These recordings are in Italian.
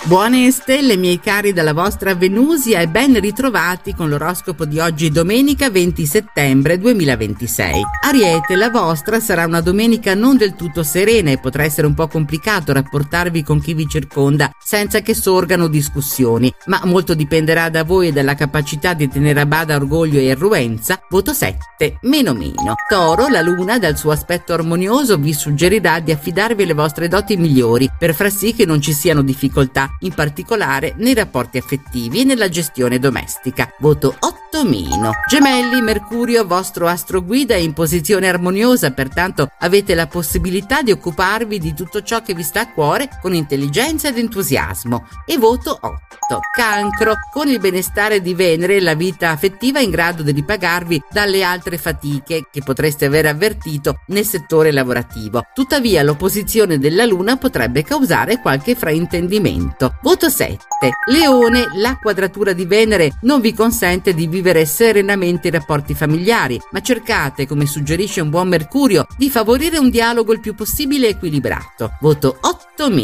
Buone stelle, miei cari, dalla vostra Venusia e ben ritrovati con l'oroscopo di oggi, domenica 20 settembre 2026. Ariete, la vostra sarà una domenica non del tutto serena e potrà essere un po' complicato rapportarvi con chi vi circonda senza che sorgano discussioni, ma molto dipenderà da voi e dalla capacità di tenere a bada orgoglio e irruenza. Voto 7, meno. Toro, la luna dal suo aspetto armonioso vi suggerirà di affidarvi alle vostre doti migliori per far sì che non ci siano difficoltà, in particolare nei rapporti affettivi e nella gestione domestica. Voto 8-. Gemelli, Mercurio, vostro astro guida, è in posizione armoniosa, pertanto avete la possibilità di occuparvi di tutto ciò che vi sta a cuore con intelligenza ed entusiasmo. E voto 8. Cancro, con il benestare di Venere la vita affettiva è in grado di ripagarvi dalle altre fatiche che potreste aver avvertito nel settore lavorativo. Tuttavia l'opposizione della luna potrebbe causare qualche fraintendimento. Voto 7. Leone, la quadratura di Venere non vi consente di vivere serenamente i rapporti familiari, ma cercate, come suggerisce un buon Mercurio, di favorire un dialogo il più possibile equilibrato. Voto 8-.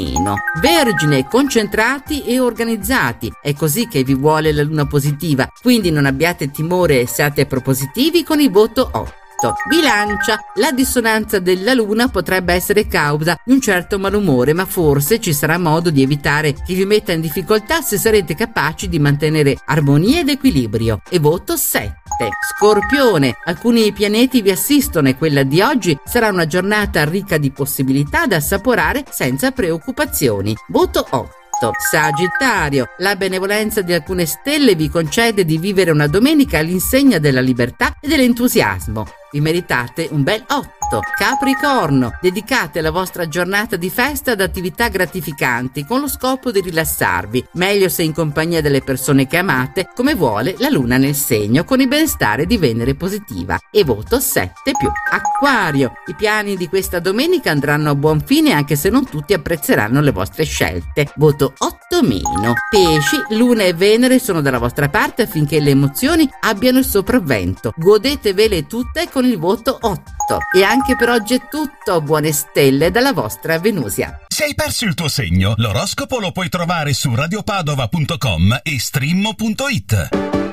Vergine, concentrati e organizzati, è così che vi vuole la luna positiva, quindi non abbiate timore e siate propositivi con il voto 8. Bilancia, la dissonanza della luna potrebbe essere causa di un certo malumore, ma forse ci sarà modo di evitare che vi metta in difficoltà se sarete capaci di mantenere armonia ed equilibrio. E voto 7. Scorpione, alcuni pianeti vi assistono e quella di oggi sarà una giornata ricca di possibilità da assaporare senza preoccupazioni. Voto 8. Sagittario, la benevolenza di alcune stelle vi concede di vivere una domenica all'insegna della libertà e dell'entusiasmo. Vi meritate un bel 8. Capricorno, dedicate la vostra giornata di festa ad attività gratificanti con lo scopo di rilassarvi, meglio se in compagnia delle persone che amate, come vuole la luna nel segno, con il benestare di Venere positiva. E voto 7+. Acquario, i piani di questa domenica andranno a buon fine anche se non tutti apprezzeranno le vostre scelte. Voto 8-. Pesci, luna e Venere sono dalla vostra parte affinché le emozioni abbiano il sopravvento. Godetevele tutte con il voto 8. E anche per oggi è tutto. Buone stelle dalla vostra Venusia. Se hai perso il tuo segno, l'oroscopo lo puoi trovare su radiopadova.com e stream.it.